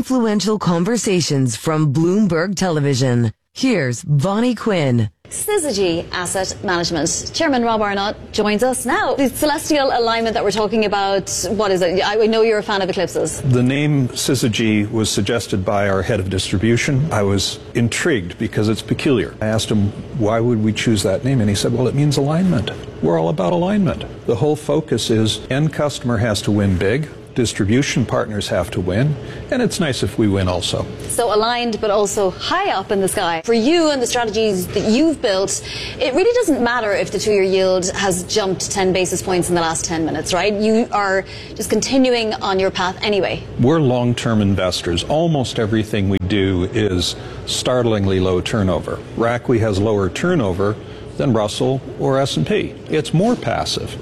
influential conversations from Bloomberg Television. Here's Bonnie Quinn. Syzygy Asset Management. Chairman Rob Arnott joins us now. The celestial alignment that we're talking about, what is it? I know you're a fan of eclipses. The name Syzygy was suggested by our head of distribution. I was intrigued because it's peculiar. I asked him, why would we choose that name? And he said, well, it means alignment. We're all about alignment. The whole focus is end customer has to win big. Distribution partners have to win, and it's nice if we win also. So aligned, but also high up in the sky. For you and the strategies that you've built, it really doesn't matter if the two-year yield has jumped 10 basis points in the last 10 minutes, right? You are just continuing on your path anyway. We're long-term investors. Almost everything we do is startlingly low turnover. RACWI has lower turnover than Russell or S&P. It's more passive.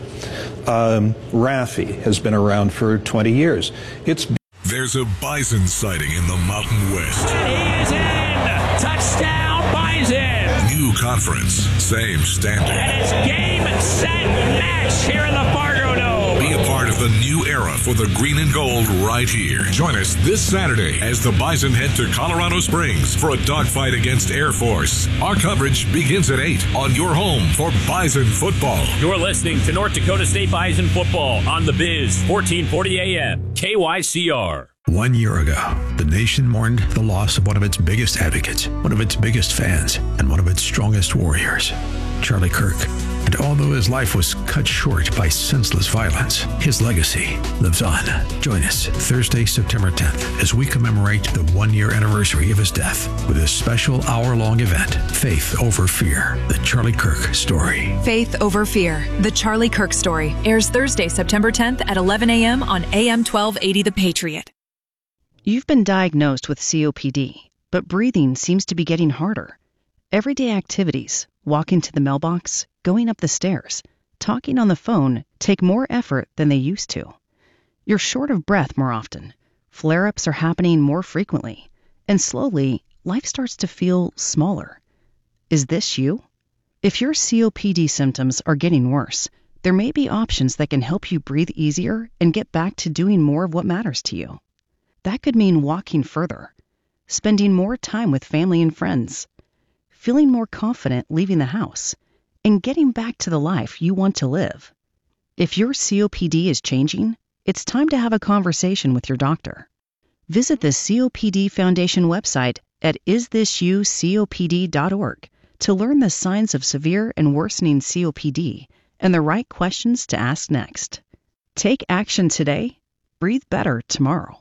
RAFI has been around for 20 years. There's a bison sighting in the Mountain West. He is in! Touchdown, Bison! New conference, same standard. And it's game, set, match here in the Fargo Dome. Be a part of the new era for the green and gold right here. Join us this Saturday as the Bison head to Colorado Springs for a dogfight against Air Force. Our coverage begins at 8 on your home for Bison football. You're listening to North Dakota State Bison football on the Biz, 1440 AM, KYCR. 1 year ago, the nation mourned the loss of one of its biggest advocates, one of its biggest fans, and one of its strongest warriors, Charlie Kirk. And although his life was cut short by senseless violence, his legacy lives on. Join us Thursday, September 10th, as we commemorate the 1 year anniversary of his death with a special hour-long event, Faith Over Fear, the Charlie Kirk story. Faith Over Fear, the Charlie Kirk story, airs Thursday, September 10th at 11 a.m. on AM 1280 The Patriot. You've been diagnosed with COPD, but breathing seems to be getting harder. Everyday activities, walking to the mailbox, going up the stairs, talking on the phone take more effort than they used to. You're short of breath more often. Flare-ups are happening more frequently. And slowly, life starts to feel smaller. Is this you? If your COPD symptoms are getting worse, there may be options that can help you breathe easier and get back to doing more of what matters to you. That could mean walking further, spending more time with family and friends, feeling more confident leaving the house, and getting back to the life you want to live. If your COPD is changing, it's time to have a conversation with your doctor. Visit the COPD Foundation website at isthisyoucopd.org to learn the signs of severe and worsening COPD and the right questions to ask next. Take action today. Breathe better tomorrow.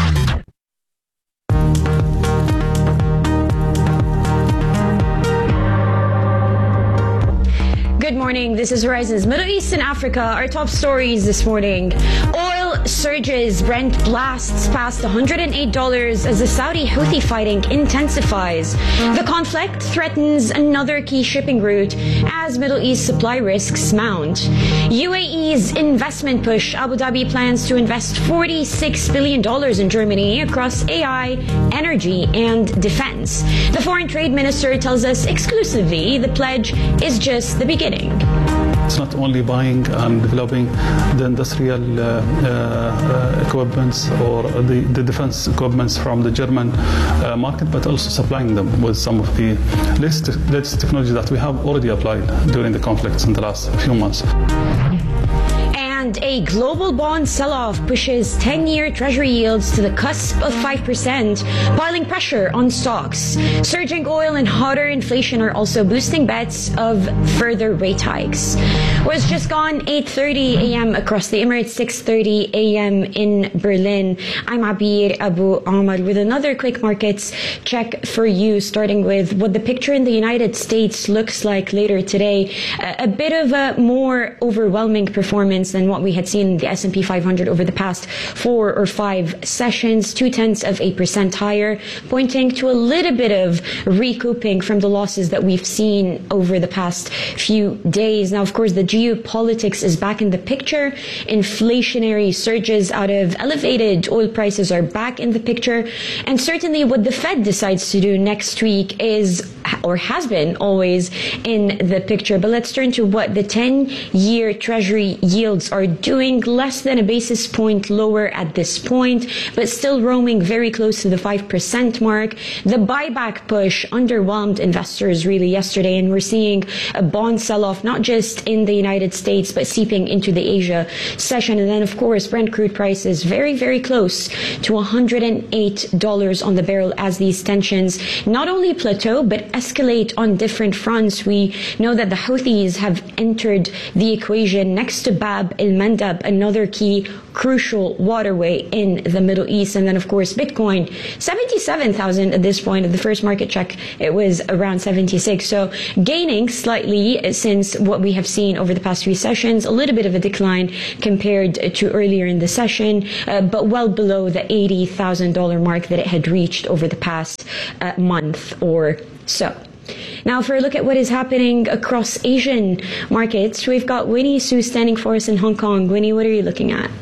Good morning. This is Horizons Middle East and Africa. Our top stories this morning. Oil surges. Brent blasts past $108 as the Saudi Houthi fighting intensifies. The conflict threatens another key shipping route as Middle East supply risks mount. UAE's investment push. Abu Dhabi plans to invest $46 billion in Germany across AI, energy, and defense. The foreign trade minister tells us exclusively the pledge is just the beginning. It's not only buying and developing the industrial equipments or the defense equipments from the German market, but also supplying them with some of the latest technology that we have already applied during the conflicts in the last few months. And a global bond sell-off pushes 10-year Treasury yields to the cusp of 5%, piling pressure on stocks. Surging oil and hotter inflation are also boosting bets of further rate hikes. Well, it's just gone 8:30 a.m. across the Emirates, 6:30 a.m. in Berlin. I'm Abir Abu Amar with another quick markets check for you, starting with what the picture in the United States looks like later today. A bit of a more overwhelming performance than what we had seen in the S&P 500 over the past 4 or 5 sessions, 0.2% higher, pointing to a little bit of recouping from the losses that we've seen over the past few days. Now, of course, the geopolitics is back in the picture. Inflationary surges out of elevated oil prices are back in the picture. And certainly what the Fed decides to do next week is, or has been always, in the picture. But let's turn to what the 10-year Treasury yields are doing. Less than a basis point lower at this point, but still roaming very close to the 5% mark. The buyback push underwhelmed investors really yesterday, and we're seeing a bond sell-off not just in the United States, but seeping into the Asia session. And then, of course, Brent crude prices very, very close to $108 on the barrel as these tensions not only plateau, but escalate on different fronts. We know that the Houthis have entered the equation next to Bab el-Mandab, another key crucial waterway in the Middle East. And then, of course, Bitcoin, 77,000 at this point. At the first market check, it was around 76. So gaining slightly since what we have seen over the past few sessions, a little bit of a decline compared to earlier in the session, but well below the $80,000 mark that it had reached over the past month or so. Now, for a look at what is happening across Asian markets, we've got Winnie Su standing for us in Hong Kong. Winnie, what are you looking at?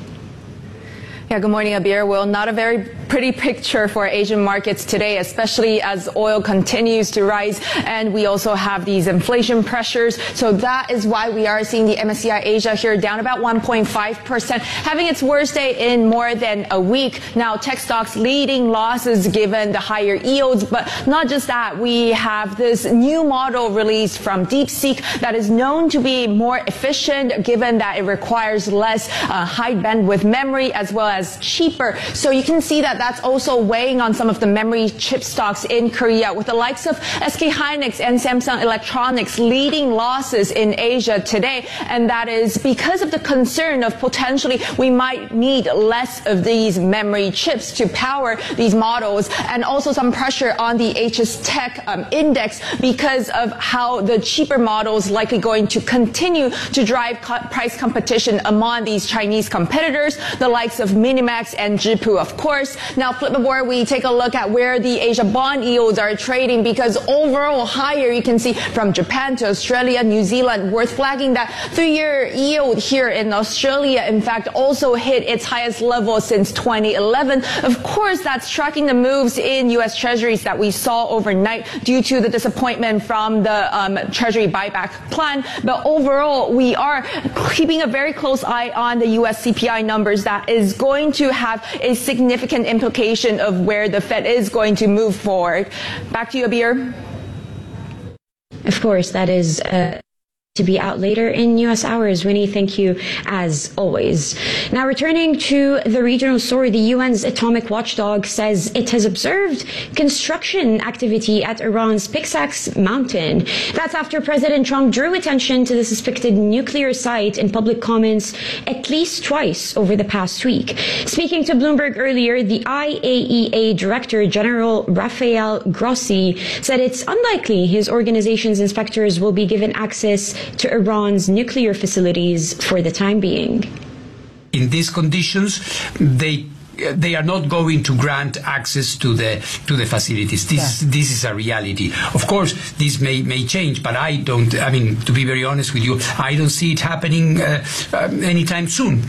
Yeah, good morning, Abir. Well, not a very pretty picture for Asian markets today, especially as oil continues to rise, and we also have these inflation pressures. So that is why we are seeing the MSCI Asia here down about 1.5%, having its worst day in more than a week. Now, tech stocks leading losses given the higher yields, but not just that. We have this new model released from DeepSeek that is known to be more efficient, given that it requires less high bandwidth memory as well as cheaper. So you can see that that's also weighing on some of the memory chip stocks in Korea, with the likes of SK Hynix and Samsung Electronics leading losses in Asia today. And that is because of the concern of potentially we might need less of these memory chips to power these models, and also some pressure on the HS Tech index because of how the cheaper models likely going to continue to drive price competition among these Chinese competitors, the likes of Minimax and Zhipu, of course. Now, flip the board, we take a look at where the Asia bond yields are trading, because overall higher, you can see from Japan to Australia, New Zealand. Worth flagging that 3-year yield here in Australia, in fact, also hit its highest level since 2011. Of course, that's tracking the moves in U.S. Treasuries that we saw overnight due to the disappointment from the Treasury buyback plan. But overall, we are keeping a very close eye on the U.S. CPI numbers. That is going to have a significant implication of where the Fed is going to move forward. Back to you, Abir. Of course, that is to be out later in U.S. hours. Winnie, thank you as always. Now, returning to the regional story, the UN's atomic watchdog says it has observed construction activity at Iran's Pixax Mountain. That's after President Trump drew attention to the suspected nuclear site in public comments at least twice over the past week. Speaking to Bloomberg earlier, the IAEA Director General Rafael Grossi said it's unlikely his organization's inspectors will be given access to Iran's nuclear facilities for the time being. In these conditions, they are not going to grant access to the facilities. This is a reality. Of course, this may change, but to be very honest with you, I don't see it happening anytime soon.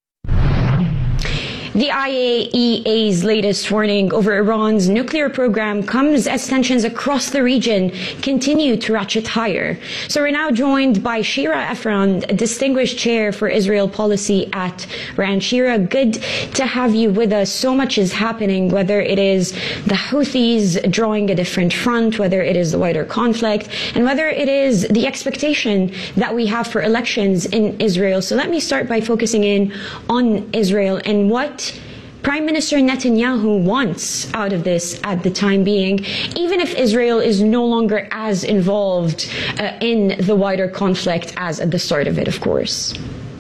The IAEA's latest warning over Iran's nuclear program comes as tensions across the region continue to ratchet higher. So we're now joined by Shira Efron, Distinguished Chair for Israel Policy at RAND. Shira, good to have you with us. So much is happening, whether it is the Houthis drawing a different front, whether it is the wider conflict, and whether it is the expectation that we have for elections in Israel. So let me start by focusing in on Israel and what Prime Minister Netanyahu wants out of this at the time being, even if Israel is no longer as involved in the wider conflict as at the start of it, of course.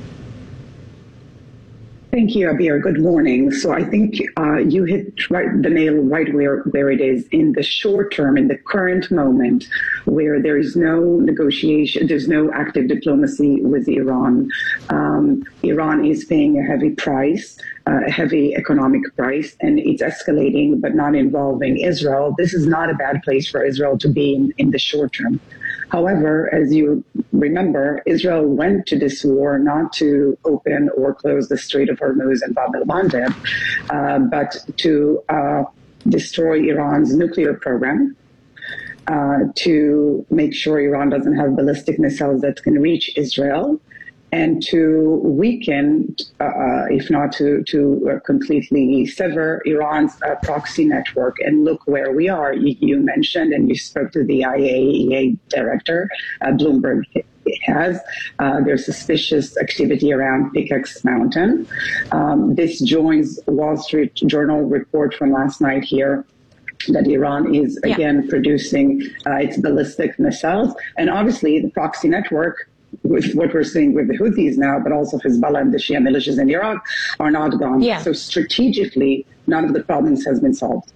Thank you, Abir. Good morning. So I think you hit the nail right where it is in the short term, in the current moment, where there is no negotiation, there's no active diplomacy with Iran. Iran is paying a heavy price, a heavy economic price, and it's escalating, but not involving Israel. This is not a bad place for Israel to be in the short term. However, as you remember, Israel went to this war not to open or close the Strait of Hormuz and Bab el-Mandeb, but to destroy Iran's nuclear program, to make sure Iran doesn't have ballistic missiles that can reach Israel, and to weaken, if not to completely sever Iran's proxy network. And look where we are. You mentioned and you spoke to the IAEA director, Bloomberg has. There's suspicious activity around Pickaxe Mountain. This joins Wall Street Journal report from last night here that Iran is again producing its ballistic missiles. And obviously the proxy network, with what we're seeing with the Houthis now, but also Hezbollah and the Shia militias in Iraq, are not gone. So strategically, none of the problems has been solved.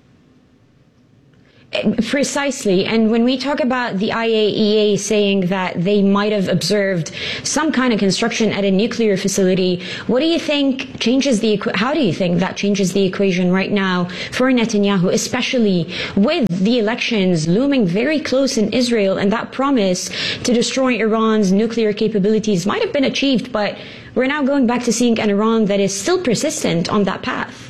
Precisely. And when we talk about the IAEA saying that they might have observed some kind of construction at a nuclear facility, what do you think changes how do you think that changes the equation right now for Netanyahu, especially with the elections looming very close in Israel, and that promise to destroy Iran's nuclear capabilities might have been achieved, but we're now going back to seeing an Iran that is still persistent on that path?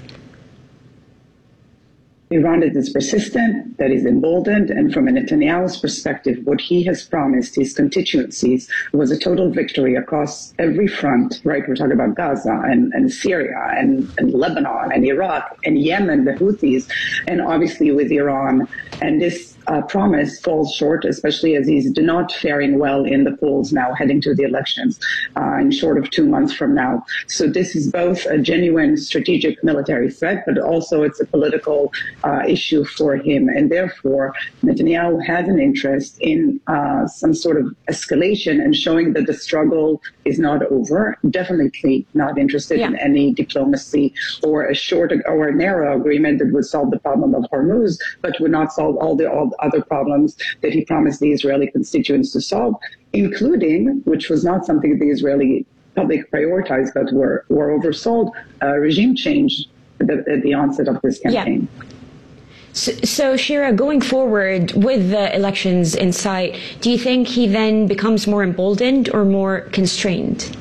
Iran that is persistent, that is emboldened, and from a Netanyahu's perspective, what he has promised his constituencies was a total victory across every front, right? We're talking about Gaza and Syria and Lebanon and Iraq and Yemen, the Houthis, and obviously with Iran. And this promise falls short, especially as he's not faring well in the polls now heading to the elections in short of 2 months from now. So this is both a genuine strategic military threat, but also it's a political issue for him. And therefore, Netanyahu has an interest in some sort of escalation and showing that the struggle is not over. Definitely not interested in any diplomacy or a short or a narrow agreement that would solve the problem of Hormuz, but would not solve all the other problems that he promised the Israeli constituents to solve, including, which was not something the Israeli public prioritized, but were oversold, regime change at the onset of this campaign. So, Shira, going forward with the elections in sight, do you think he then becomes more emboldened or more constrained?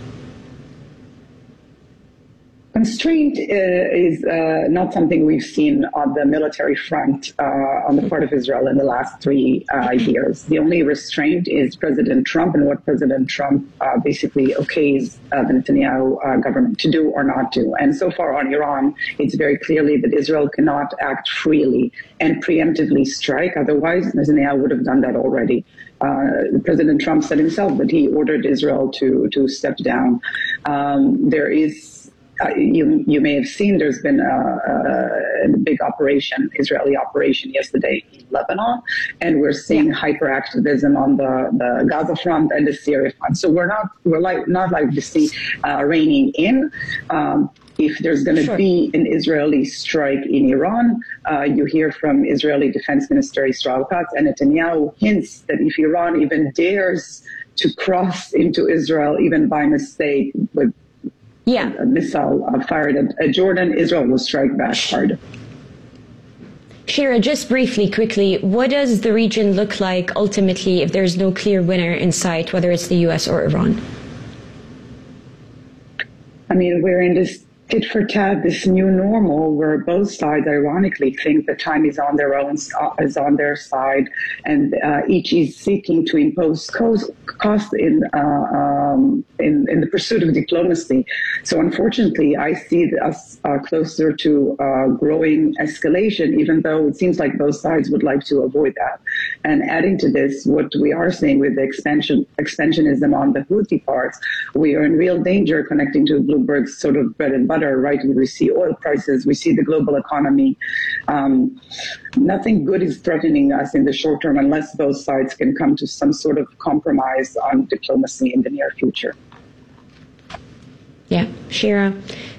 Constraint is not something we've seen on the military front on the part of Israel in the last 3 years. The only restraint is President Trump and what President Trump basically okays the Netanyahu government to do or not do. And so far on Iran, it's very clearly that Israel cannot act freely and preemptively strike. Otherwise, Netanyahu would have done that already. President Trump said himself that he ordered Israel to step down. There is you may have seen there's been a big Israeli operation yesterday in Lebanon, and we're seeing hyperactivism on the Gaza front and the Syria front. So we're not like to see reining in. If there's going to be an Israeli strike in Iran, you hear from Israeli Defense Minister Israel Katz, and Netanyahu hints that if Iran even dares to cross into Israel, even by mistake, with a missile fired at Jordan, Israel will strike back hard. Shira, just briefly, quickly, what does the region look like ultimately if there's no clear winner in sight, whether it's the U.S. or Iran? I mean, we're in this tit for tat, this new normal where both sides ironically think the time is on their side, and each is seeking to impose cost in the pursuit of diplomacy. So unfortunately, I see us closer to growing escalation, even though it seems like both sides would like to avoid that. And adding to this, what we are seeing with the expansionism on the Houthi parts, we are in real danger connecting to Bloomberg's sort of bread and butter, right? We see oil prices, we see the global economy. Nothing good is threatening us in the short term unless both sides can come to some sort of compromise on diplomacy in the near future. Yeah, Shira,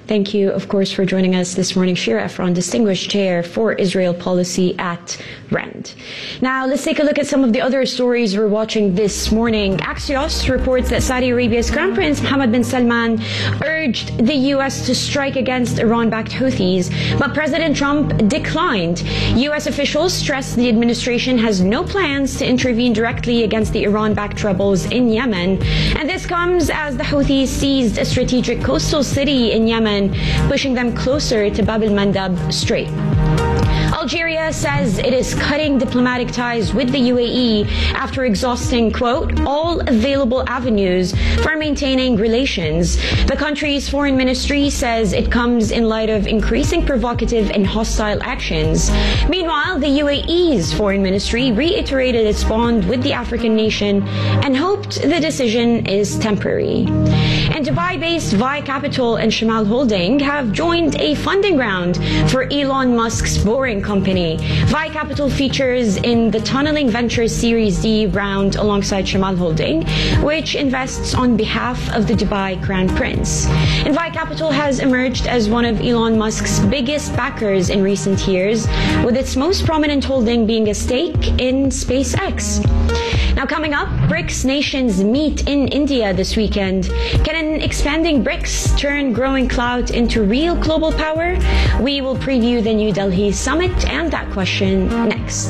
Thank you, of course, for joining us this morning. Shira Efron, Distinguished Chair for Israel Policy at RAND. Now, let's take a look at some of the other stories we're watching this morning. Axios reports that Saudi Arabia's Crown Prince Mohammed bin Salman urged the U.S. to strike against Iran-backed Houthis, but President Trump declined. U.S. officials stressed the administration has no plans to intervene directly against the Iran-backed rebels in Yemen. And this comes as the Houthis seized a strategic coastal city in Yemen, pushing them closer to Bab el-Mandab Strait. Algeria says it is cutting diplomatic ties with the UAE after exhausting, quote, all available avenues for maintaining relations. The country's foreign ministry says it comes in light of increasing provocative and hostile actions. Meanwhile, the UAE's foreign ministry reiterated its bond with the African nation and hoped the decision is temporary. And Dubai-based Vi Capital and Shamal Holding have joined a funding round for Elon Musk's Boring Company. Vi Capital features in the Tunneling Ventures Series D round alongside Shamal Holding, which invests on behalf of the Dubai Crown Prince. And Vi Capital has emerged as one of Elon Musk's biggest backers in recent years, with its most prominent holding being a stake in SpaceX. Now coming up, BRICS nations meet in India this weekend. Can an expanding BRICS turn growing clout into real global power? We will preview the New Delhi summit and that question next.